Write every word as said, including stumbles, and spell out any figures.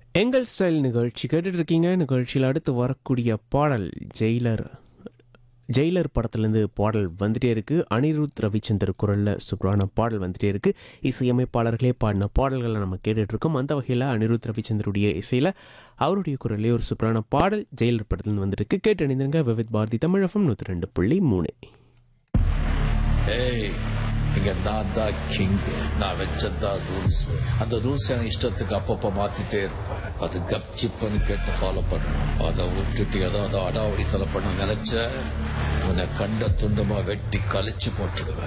எங்கள் ஸ்டைல் நிகழ்ச்சி கேட்டுட்டு இருக்கீங்க. நிகழ்ச்சியில் அடுத்து வரக்கூடிய பாடல் ஜெயிலர் ஜெயிலர் படத்துலேருந்து பாடல் வந்துட்டே இருக்குது. அனிருத் ரவிச்சந்தர் குரலில் சூப்பரான பாடல் வந்துட்டே இருக்குது. இசையமைப்பாளர்களே பாடின பாடல்களை நம்ம கேட்டுட்ருக்கோம். அந்த வகையில் அனிருத் ரவிச்சந்தருடைய இசையில் அவருடைய குரல்லே ஒரு சூப்பரான பாடல் ஜெயிலர் படத்துலேருந்து வந்துருக்கு. கேட்டு அணிந்திருங்க விவித் பாரதி தமிழகம் நூற்றி ரெண்டு புள்ளி மூணு. ஏய், இங்க நான் தான் கிங். நான் வச்சதான் ரூல்ஸ். அந்த ரூல்ஸ் எனக்கு இஷ்டத்துக்கு அப்பப்ப மாத்திட்டே இருப்பேன். அது கப்சிப்புன்னு கேட்டு ஃபாலோ பண்ணணும். அதை விட்டுட்டு ஏதாவது அடாவடி தலை பண்ண நினைச்ச உன்னை கண்ட துண்டமா வெட்டி கழிச்சு போட்டுடுவேன்.